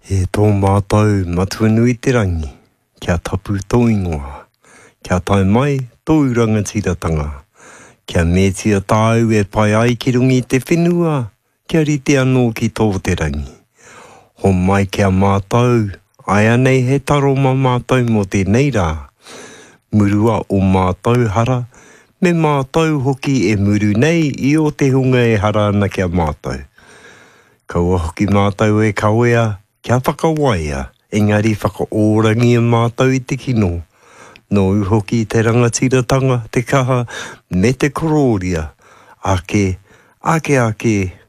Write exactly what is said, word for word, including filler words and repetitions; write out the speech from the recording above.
E tō mātou matua te rangi, kia tapu tō ingoa, kia tai mai tō rangatiratanga, kia mētia tāu e pai ai ki rungi te whenua, kia rite anō ki tō te rangi. Ho mai kia mātou, ai anei he taro ma mātou mo te neira, murua o mātou hara, me mātou hoki e muru nei i o te hunga e hara ana kia mātou. Kaua hoki mātou e kawea, kia whakawaia, engari whakaorangi e mātou i te kino. Nō hoki te rangatiratanga, te kaha, me te kororia, ake, ake ake,